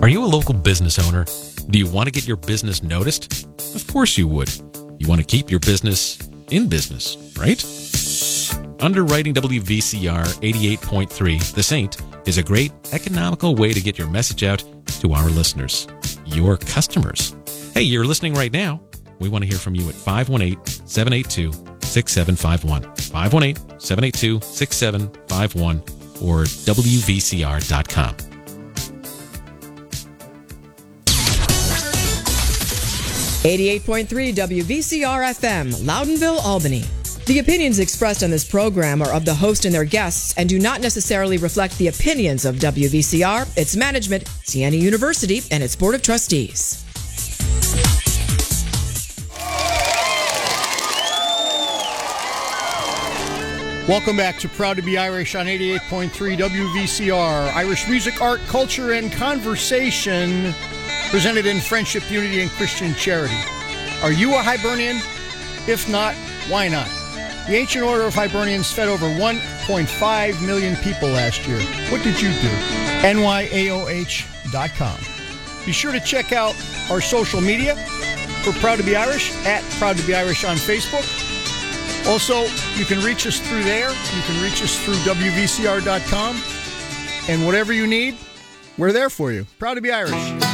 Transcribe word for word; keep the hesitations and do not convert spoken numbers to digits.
Are you a local business owner? Do you want to get your business noticed? Of course you would. You want to keep your business in business, right? Underwriting W V C R eighty-eight point three, The Saint, is a great economical way to get your message out to our listeners, your customers. Hey, you're listening right now. We want to hear from you at five one eight, seven eight two, six seven five one, five one eight, seven eight two, six seven five one, or W V C R dot com. eighty-eight point three W V C R F M, Loudonville, Albany. The opinions expressed on this program are of the host and their guests and do not necessarily reflect the opinions of W V C R, its management, Siena University, and its Board of Trustees. Welcome back to Proud to be Irish on eighty-eight point three W V C R. Irish music, art, culture, and conversation presented in friendship, unity, and Christian charity. Are you a Hibernian? If not, why not? The Ancient Order of Hibernians fed over one point five million people last year. What did you do? N Y A O H dot com. Be sure to check out our social media for Proud to be Irish, at Proud to be Irish on Facebook. Also, you can reach us through there. You can reach us through W V C R dot com. And whatever you need, we're there for you. Proud to be Irish.